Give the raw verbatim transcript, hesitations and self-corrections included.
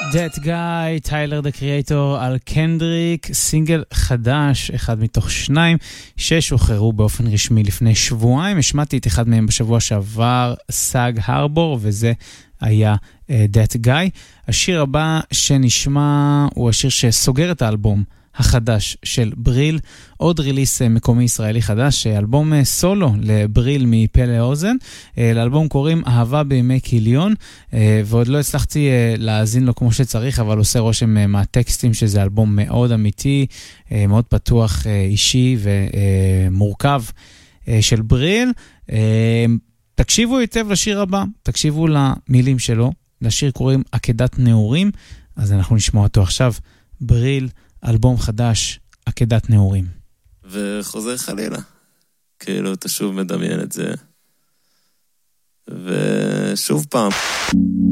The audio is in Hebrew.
That Guy, טיילר דה קריאטור על קנדריק, סינגל חדש, אחד מתוך שניים, ששוחררו באופן רשמי לפני שבועיים. השמעתי את אחד מהם בשבוע שעבר, סאג הרבור, וזה היה uh, That Guy. השיר הבא שנשמע הוא השיר שסוגר את האלבום החדש של בריל, עוד ריליס מקומי ישראלי חדש, אלבום סולו לבריל מפה לאוזן. לאלבום קוראים אהבה בימי קיליון, ועוד לא הצלחתי להאזין לו כמו שצריך, אבל עושה רושם מהטקסטים שזה אלבום מאוד אמיתי, מאוד פתוח, אישי ומורכב של בריל. תקשיבו היטב לשיר הבא, תקשיבו למילים שלו, לשיר קוראים עקדת נעורים, אז אנחנו נשמע אותו עכשיו. בריל, אלבום חדש, עקדת נעורים. וחוזר חלילה. כאילו, אתה שוב מדמיין את זה. ושוב פעם.